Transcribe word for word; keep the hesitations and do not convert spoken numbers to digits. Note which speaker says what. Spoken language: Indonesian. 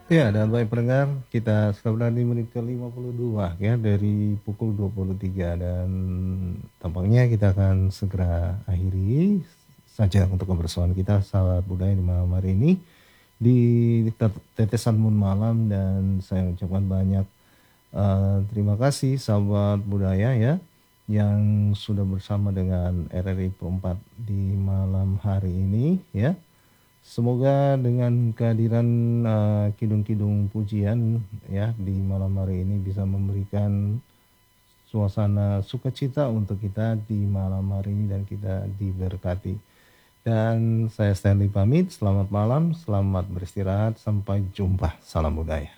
Speaker 1: Ya, dan baik pendengar, kita sudah berada di menit ke lima puluh dua ya dari pukul dua puluh tiga dan tampaknya kita akan segera akhiri saja untuk kebersamaan kita sahabat budaya di malam hari ini di Tetesan Moon Malam dan saya ucapkan banyak uh, terima kasih sahabat budaya ya yang sudah bersama dengan R R I Pro empat di malam hari ini ya. Semoga dengan kehadiran uh, kidung-kidung pujian ya di malam hari ini bisa memberikan suasana sukacita untuk kita di malam hari ini dan kita diberkati. Dan saya Stanley pamit, selamat malam, selamat beristirahat, sampai jumpa, salam budaya.